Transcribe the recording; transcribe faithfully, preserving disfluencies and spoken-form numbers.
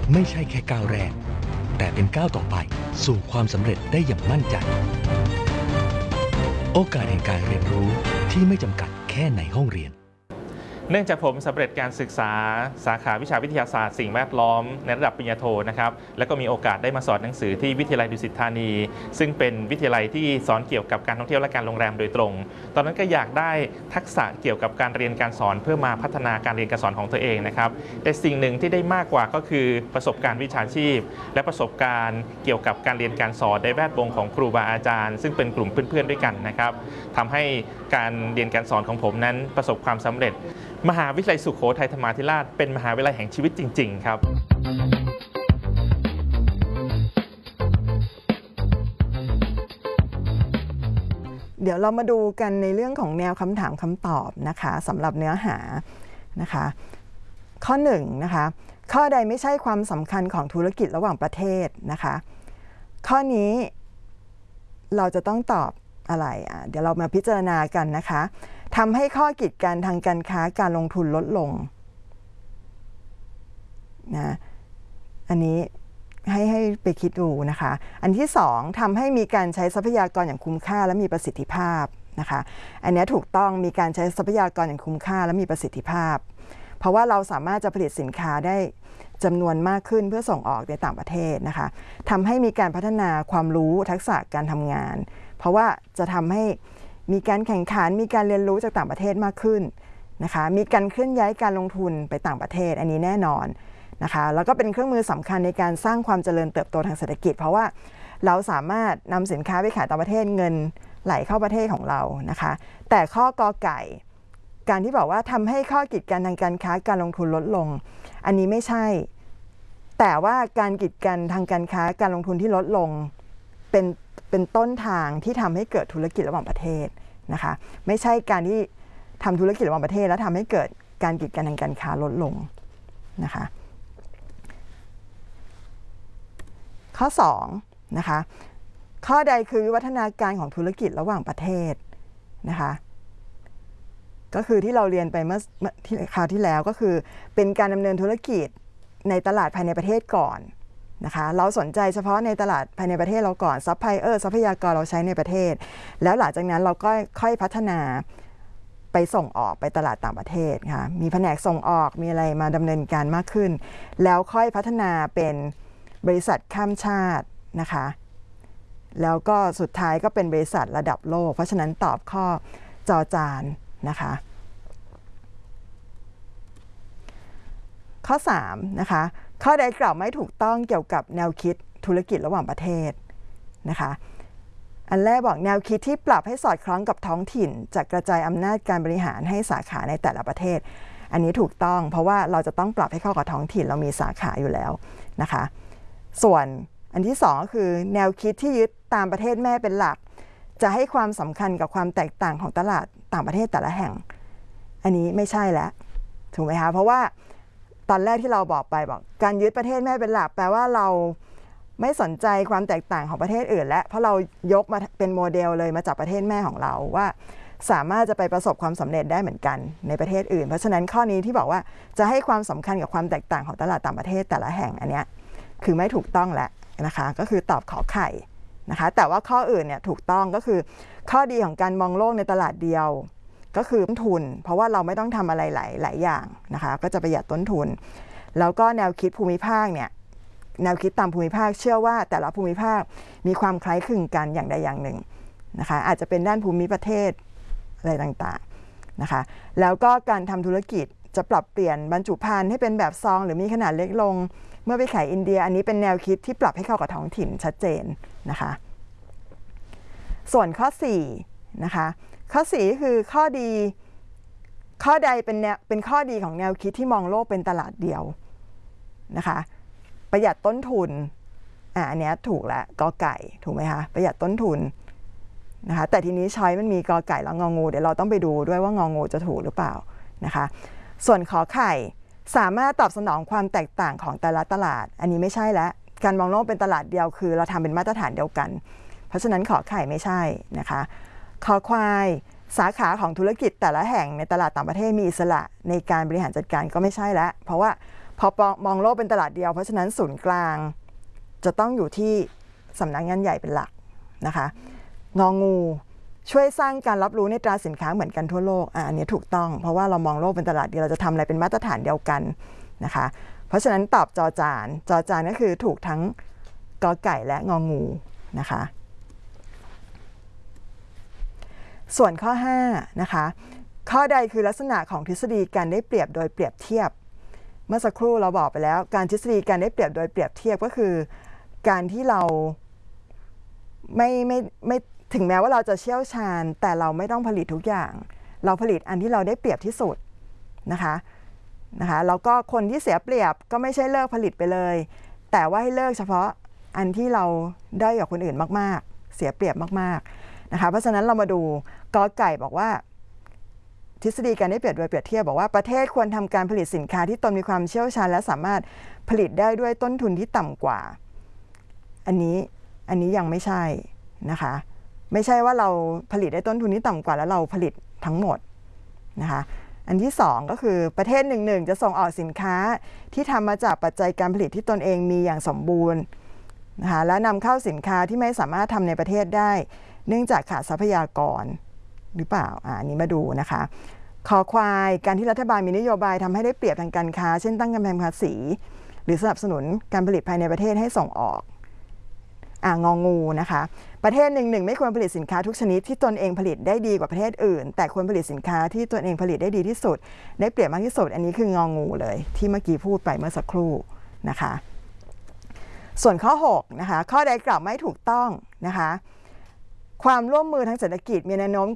ไม่ใช่แค่ก้าวแรกแต่เป็นก้าวต่อไปสู่ความสำเร็จได้อย่างมั่นใจโอกาสแห่งการเรียนรู้ที่ไม่จำกัดแค่ในห้องเรียนเนื่องจากผมสำเร็จการศึกษาสาขาวิชาวิทยาศาสตร์สิ่งแวดล้อมในระดับปริญญาโทนะครับแล้วก็มีโอกาสได้มาสอนหนังสือที่วิทยาลัยดุสิตธานีซึ่งเป็นวิทยาลัยที่สอนเกี่ยวกับการท่องเที่ยวและการโรงแรมโดยตรงตอนนั้นก็อยากได้ทักษะเกี่ยวกับการเรียนการสอนเพื่อมาพัฒนาการเรียนการสอนของตัวเองนะครับแต่สิ่งหนึ่งที่ได้มากกว่าก็คือประสบการณ์วิชาชีพและประสบการณ์เกี่ยวกับการเรียนการสอนในแวดวงของครูบาอาจารย์ซึ่งเป็นกลุ่มเพื่อนๆด้วยกันนะครับทำให้การเรียนการสอนของผมนั้นประสบความสำเร็จมหาวิทยาลัยสุโขทัยธรรมาธิราชเป็นมหาวิทยาลัยแห่งชีวิตจริงๆครับเดี๋ยวเรามาดูกันในเรื่องของแนวคำถามคำตอบนะคะสำหรับเนื้อหานะคะข้อหนึ่งนะคะข้อใดไม่ใช่ความสำคัญของธุรกิจระหว่างประเทศนะคะข้อนี้เราจะต้องตอบอะไรอ่ะเดี๋ยวเรามาพิจารณากันนะคะทำให้ข้อกีดกันทางการค้าการลงทุนลดลงนะอันนี้ให้ให้ไปคิดดูนะคะอันที่สองทำให้มีการใช้ทรัพยากรอย่างคุ้มค่าและมีประสิทธิภาพนะคะอันนี้ถูกต้องมีการใช้ทรัพยากรอย่างคุ้มค่าและมีประสิทธิภาพเพราะว่าเราสามารถจะผลิตสินค้าได้จำนวนมากขึ้นเพื่อส่งออกในต่างประเทศนะคะทำให้มีการพัฒนาความรู้ทักษะการทำงานเพราะว่าจะทำให้มีการแข่งขันมีการเรียนรู้จากต่างประเทศมากขึ้นนะคะมีการเคลื่อนย้ายการลงทุนไปต่างประเทศอันนี้แน่นอนนะคะแล้วก็เป็นเครื่องมือสำคัญในการสร้างความเจริญเติบโตทางเศรษฐกิจเพราะว่าเราสามารถนำสินค้าไปขายต่างประเทศเงินไหลเข้าประเทศของเรานะคะแต่ข้อกอไก่การที่บอกว่าทำให้ข้อกีดกันทางการค้าการลงทุนลดลงอันนี้ไม่ใช่แต่ว่าการกีดกันทางการค้าการลงทุนที่ลดลงเป็นเป็นต้นทางที่ทำให้เกิดธุรกิจระหว่างประเทศนะคะไม่ใช่การที่ทำธุรกิจระหว่างประเทศแล้วทำให้เกิดการกีดกันทางการค้าลดลงนะคะข้อสองนะคะข้อใดคือวิวัฒนาการของธุรกิจระหว่างประเทศนะคะก็คือที่เราเรียนไปเมื่อที่คราวที่แล้วก็คือเป็นการดำเนินธุรกิจในตลาดภายในประเทศก่อนนะคะเราสนใจเฉพาะในตลาดภายในประเทศเราก่อนซัพพลายเออร์ทรัพยากรเราใช้ในประเทศแล้วหลังจากนั้นเราก็ค่อยพัฒนาไปส่งออกไปตลาดต่างประเทศค่ะมีแผนกส่งออกมีอะไรมาดำเนินการมากขึ้นแล้วค่อยพัฒนาเป็นบริษัทข้ามชาตินะคะแล้วก็สุดท้ายก็เป็นบริษัทระดับโลกเพราะฉะนั้นตอบข้อจอจานนะคะข้อสามนะคะข้อใดกล่าวไม่ถูกต้องเกี่ยวกับแนวคิดธุรกิจระหว่างประเทศนะคะอันแรกบอกแนวคิดที่ปรับให้สอดคล้องกับท้องถิ่นจะกระจายอำนาจการบริหารให้สาขาในแต่ละประเทศอันนี้ถูกต้องเพราะว่าเราจะต้องปรับให้เข้ากับท้องถิ่นเรามีสาขาอยู่แล้วนะคะส่วนอันที่สองก็คือแนวคิดที่ยึดตามประเทศแม่เป็นหลักจะให้ความสำคัญกับความแตกต่างของตลาดต่างประเทศแต่ละแห่งอันนี้ไม่ใช่แล้วถูกไหมคะเพราะว่าตอนแรกที่เราบอกไปบอกการยึดประเทศแม่เป็นหลักแปลว่าเราไม่สนใจความแตกต่างของประเทศอื่นและเพราะเรายกมาเป็นโมเดลเลยมาจากประเทศแม่ของเราว่าสามารถจะไปประสบความสำเร็จได้เหมือนกันในประเทศอื่นเพราะฉะนั้นข้อนี้ที่บอกว่าจะให้ความสำคัญกับความแตกต่างของตลาดต่างประเทศแต่ละแห่งอันเนี้ยคือไม่ถูกต้องแล้วนะคะก็คือตอบขอไข่นะคะแต่ว่าข้ออื่นเนี่ยถูกต้องก็คือข้อดีของการมองโลกในตลาดเดียวก็คือต้นทุนเพราะว่าเราไม่ต้องทำอะไรหลายหลายอย่างนะคะก็จะประหยัดต้นทุนแล้วก็แนวคิดภูมิภาคเนี่ยแนวคิดตามภูมิภาคเชื่อว่าแต่ละภูมิภาคมีความคล้ายคลึงกันอย่างใดอย่างหนึ่งนะคะอาจจะเป็นด้านภูมิประเทศอะไรต่างๆนะคะแล้วก็การทำธุรกิจจะปรับเปลี่ยนบรรจุภัณฑ์ให้เป็นแบบซองหรือมีขนาดเล็กลงเมื่อไปขายอินเดียอันนี้เป็นแนวคิดที่ปรับให้เข้ากับท้องถิ่นชัดเจนนะคะส่วนข้อสี่นะคะข้อสี่คือข้อดีข้อใดเป็นแนวเป็นข้อดีของแนวคิดที่มองโลกเป็นตลาดเดียวนะคะประหยัดต้นทุนอ่าอันนี้ถูกแล้วกอไก่ถูกไหมคะประหยัดต้นทุนนะคะแต่ทีนี้ช้อยมันมีกอไก่แล้วงองูเดี๋ยวเราต้องไปดูด้วยว่างองูจะถูกหรือเปล่านะคะส่วนขอไข่สามารถตอบสนองความแตกต่างของแต่ละตลาดอันนี้ไม่ใช่แล้วการมองโลกเป็นตลาดเดียวคือเราทำเป็นมาตรฐานเดียวกันเพราะฉะนั้นขอไข่ไม่ใช่นะคะขอควายสาขาของธุรกิจแต่ละแห่งในตลาดต่างประเทศมีอิสระในการบริหารจัดการก็ไม่ใช่แล้วเพราะว่าพอมองโลกเป็นตลาดเดียวเพราะฉะนั้นศูนย์กลางจะต้องอยู่ที่สำนักงานใหญ่เป็นหลักนะคะงองูช่วยสร้างการรับรู้ในตราสินค้าเหมือนกันทั่วโลกอ่ะอันนี้ถูกต้องเพราะว่าเรามองโลกเป็นตลาดเดียวเราจะทำอะไรเป็นมาตรฐานเดียวกันนะคะเพราะฉะนั้นตอบจอจานจอจานก็คือถูกทั้งกอไก่และงองูนะคะส่วนข้อห้านะคะข้อใดคือลักษณะของทฤษฎีการได้เปรียบโดยเปรียบเทียบเมื่อสักครู่เราบอกไปแล้วการทฤษฎีการได้เปรียบโดยเปรียบเทียบก็คือการที่เราไม่ไม่ไม่ถึงแม้ว่าเราจะเชี่ยวชาญแต่เราไม่ต้องผลิตทุกอย่างเราผลิตอันที่เราได้เปรียบที่สุดนะคะนะคะแล้วก็คนที่เสียเปรียบก็ไม่ใช่เลิกผลิตไปเลยแต่ว่าให้เลิกเฉพาะอันที่เราได้กับคนอื่นมากๆเสียเปรียบมากๆนะคะเพราะฉะนั้นเรามาดูกอไก่บอกว่าทฤษฎีการได้เปรียบโดยเปรียบเทียบบอกว่าประเทศควรทำการผลิตสินค้าที่ตนมีความเชี่ยวชาญและสามารถผลิตได้ด้วยต้นทุนที่ต่ำกว่าอันนี้อันนี้ยังไม่ใช่นะคะไม่ใช่ว่าเราผลิตได้ต้นทุนที่ต่ำกว่าแล้วเราผลิตทั้งหมดนะคะอันที่สองก็คือประเทศหนึ่งหนึ่งจะส่งออกสินค้าที่ทำมาจากปัจจัยการผลิตที่ตนเองมีอย่างสมบูรณ์นะคะและนำเข้าสินค้าที่ไม่สามารถทำในประเทศได้เนื่องจากขาดทรัพยากรหรือเปล่าอ่านี้มาดูนะคะคอควายการที่รัฐบาลมีนโยบายทำให้ได้เปรียบทางการค้าเช่นตั้งกำแพงภาษีหรือสนับสนุนการผลิตภายในประเทศให้ส่งออกอ่างองูนะคะประเทศหนึ่งหนึ่งไม่ควรผลิตสินค้าทุกชนิดที่ตนเองผลิตได้ดีกว่าประเทศอื่นแต่ควรผลิตสินค้าที่ตนเองผลิตได้ดีที่สุดได้เปรียบมากที่สุดอันนี้คืององูเลยที่เมื่อกี้พูดไปเมื่อสักครู่นะคะส่วนข้อหกนะคะข้อใดกล่าวไม่ถูกต้องนะคะความร่วมมือทางเศรษฐกิจมีแนวโน้ม